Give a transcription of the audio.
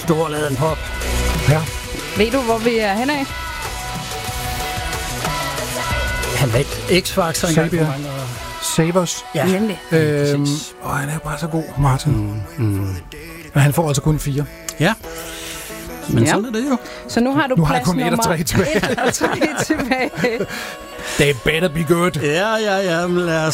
storladen pop. Ja. Ved du, hvor vi er henad? Han vandt X-Factor engang for Sabia. mange år. Savers. Ja, Nemlig. præcis. Han er bare så god, Martin. Men han får altså kun 4. Ja. Men Ja. sådan er det jo. Så nu har du Nu har jeg plads kun 1 og 3 tilbage. 1 og 3 tilbage. They better be good. Ja, men lad os